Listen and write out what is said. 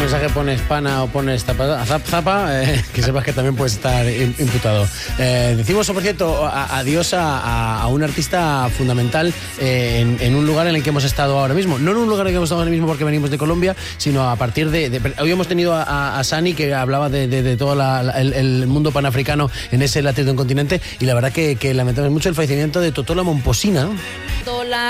mensaje pones pana o pones zapa, que sepas que también puedes estar imputado. Decimos, por cierto, adiós a un artista fundamental en un lugar en el que hemos estado ahora mismo. No en un lugar en el que hemos estado ahora mismo porque venimos de Colombia, sino a partir de hoy hemos tenido a Sani, que hablaba de todo el mundo panafricano en ese latido continente, y la verdad que lamentamos mucho el fallecimiento de Totola Momposina, ¿no?